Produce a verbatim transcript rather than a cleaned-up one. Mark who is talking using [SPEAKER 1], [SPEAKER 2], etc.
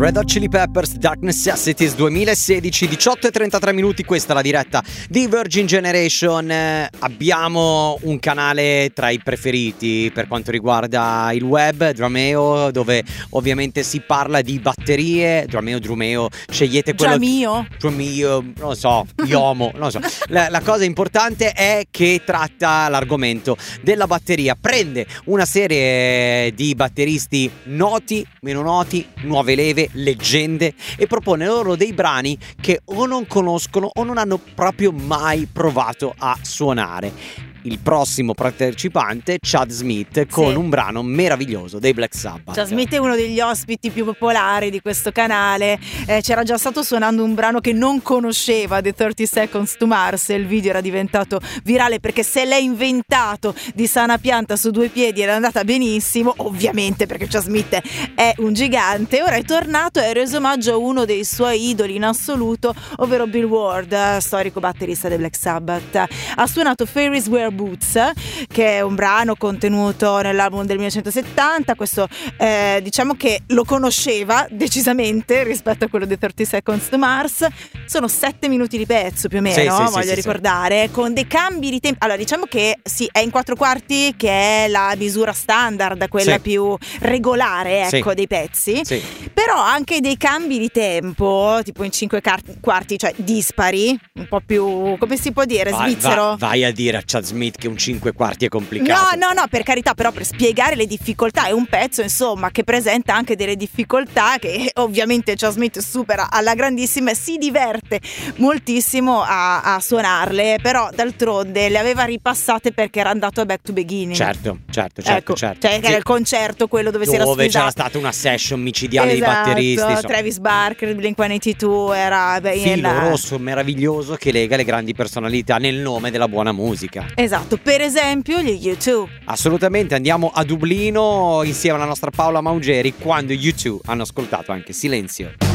[SPEAKER 1] Red Hot Chili Peppers, Dark Necessities duemilasedici, diciotto e trentatré minuti, questa è la diretta di Virgin Generation. Eh, abbiamo un canale tra i preferiti per quanto riguarda il web, Drumeo, dove ovviamente si parla di batterie. Drumeo, Drumeo, scegliete quello.
[SPEAKER 2] Drumeo?
[SPEAKER 1] Drumeo, non lo so, Iomo, non lo so. La, la cosa importante è che tratta l'argomento della batteria, prende una serie di batteristi noti, meno noti, nuove leve, leggende, e propone loro dei brani che o non conoscono o non hanno proprio mai provato a suonare. Il prossimo partecipante, Chad Smith, con
[SPEAKER 2] sì.
[SPEAKER 1] un brano meraviglioso dei Black Sabbath.
[SPEAKER 2] Chad Smith è uno degli ospiti più popolari di questo canale, eh, c'era già stato suonando un brano che non conosceva, The thirty Seconds to Mars, e il video era diventato virale perché se l'è inventato di sana pianta su due piedi ed è andata benissimo, ovviamente perché Chad Smith è un gigante. Ora è tornato e ha reso omaggio a uno dei suoi idoli in assoluto, ovvero Bill Ward, storico batterista dei Black Sabbath. Ha suonato Fairies Wear Boots, che è un brano contenuto nell'album del millenovecentosettanta. Questo eh, diciamo che lo conosceva decisamente rispetto a quello di thirty Seconds to Mars. Sono sette minuti di pezzo più o meno,
[SPEAKER 1] sì, sì,
[SPEAKER 2] voglio
[SPEAKER 1] sì,
[SPEAKER 2] ricordare, sì. Con dei cambi di tempo. Allora diciamo che sì, è in quattro quarti, che è la misura standard, quella
[SPEAKER 1] sì.
[SPEAKER 2] più regolare, ecco,
[SPEAKER 1] sì.
[SPEAKER 2] dei pezzi,
[SPEAKER 1] sì.
[SPEAKER 2] Però anche dei cambi di tempo tipo in cinque quarti, cioè dispari, un po' più, come si può dire,
[SPEAKER 1] vai,
[SPEAKER 2] svizzero.
[SPEAKER 1] Va, vai a dire a Chad Smith che un cinque quarti è complicato.
[SPEAKER 2] No, no, no, per carità, però per spiegare le difficoltà. È un pezzo, insomma, che presenta anche delle difficoltà che ovviamente Chad Smith supera alla grandissima e si diverte moltissimo a, a suonarle, però d'altronde le aveva ripassate perché era andato a Back to Beginning.
[SPEAKER 1] Certo, certo, certo,
[SPEAKER 2] ecco,
[SPEAKER 1] certo.
[SPEAKER 2] cioè che era il concerto quello dove,
[SPEAKER 1] dove
[SPEAKER 2] si era sfidato,
[SPEAKER 1] c'era stata una session micidiale,
[SPEAKER 2] esatto,
[SPEAKER 1] di batteristi, insomma.
[SPEAKER 2] Travis Barker, Blink centottantadue, era beh,
[SPEAKER 1] filo
[SPEAKER 2] in...
[SPEAKER 1] rosso meraviglioso che lega le grandi personalità nel nome della buona musica.
[SPEAKER 2] Esatto, per esempio gli U due.
[SPEAKER 1] Assolutamente, andiamo a Dublino insieme alla nostra Paola Maugeri quando gli U due hanno ascoltato anche Silenzio.